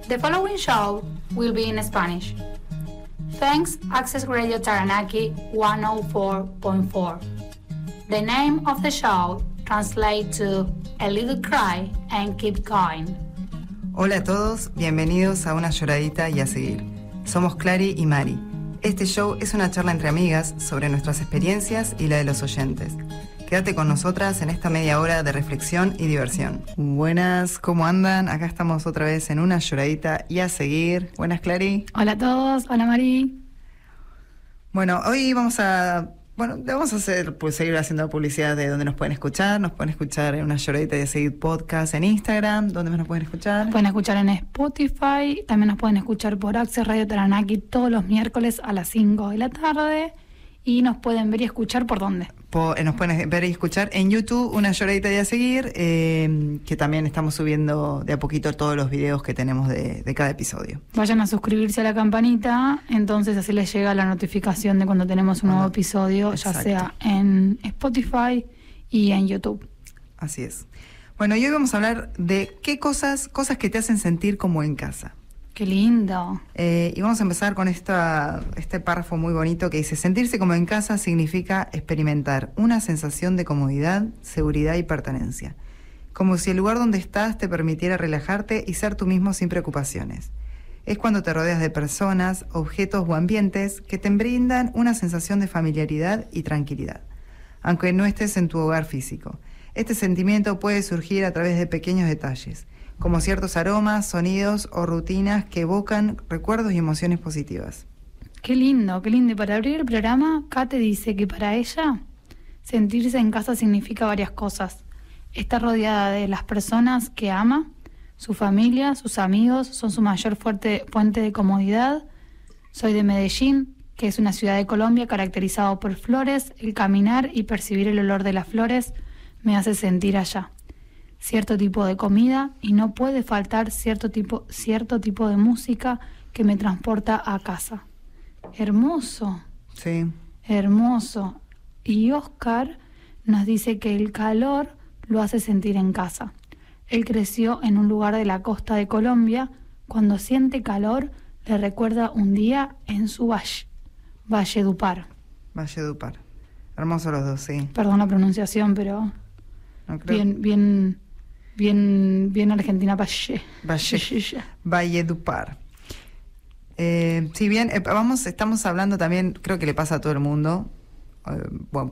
The following show will be in Spanish. Thanks, Access Radio Taranaki 104.4. The name of the show translates to A Little Cry and Keep Going. Hola a todos, bienvenidos a Una Lloradita y a Seguir. Somos Clary y Mari. Este show es una charla entre amigas sobre nuestras experiencias y la de los oyentes. Quédate con nosotras en esta media hora de reflexión y diversión. Buenas, ¿cómo andan? Acá estamos otra vez en Una Lloradita y a Seguir. Buenas, Clary. Hola a todos, hola Mari. Bueno, hoy vamos a hacer, pues, seguir haciendo publicidad de donde nos pueden escuchar. Nos pueden escuchar en Una Lloradita y a Seguir podcast en Instagram. ¿Dónde más nos pueden escuchar? Pueden escuchar en Spotify, también nos pueden escuchar por Access Radio Taranaki todos los miércoles a las 5 de la tarde. Y nos pueden ver y escuchar ¿por dónde? Nos pueden ver y escuchar en YouTube, Una Lloradita y a Seguir, que también estamos subiendo de a poquito todos los videos que tenemos de cada episodio. Vayan a suscribirse a la campanita, entonces así les llega la notificación de cuando tenemos un nuevo episodio, exacto, ya sea en Spotify y en YouTube. Así es. Bueno, y hoy vamos a hablar de qué cosas que te hacen sentir como en casa. ¡Qué lindo! Y vamos a empezar con este párrafo muy bonito que dice: sentirse como en casa significa experimentar una sensación de comodidad, seguridad y pertenencia. Como si el lugar donde estás te permitiera relajarte y ser tú mismo sin preocupaciones. Es cuando te rodeas de personas, objetos o ambientes que te brindan una sensación de familiaridad y tranquilidad, aunque no estés en tu hogar físico. Este sentimiento puede surgir a través de pequeños detalles, como ciertos aromas, sonidos o rutinas que evocan recuerdos y emociones positivas. Qué lindo, qué lindo. Y para abrir el programa, Kate dice que para ella sentirse en casa significa varias cosas. Estar rodeada de las personas que ama, su familia, sus amigos, son su mayor fuente de comodidad. Soy de Medellín, que es una ciudad de Colombia caracterizada por flores. El caminar y percibir el olor de las flores me hace sentir allá. Cierto tipo de comida y no puede faltar cierto tipo de música que me transporta a casa. Hermoso. Sí. Hermoso. Y Oscar nos dice que el calor lo hace sentir en casa. Él creció en un lugar de la costa de Colombia. Cuando siente calor, le recuerda un día en su Valledupar. Valledupar. Hermosos los dos, sí. Perdón la pronunciación, pero no creo. Bien Argentina, Valledupar. Si bien estamos hablando también, creo que le pasa a todo el mundo,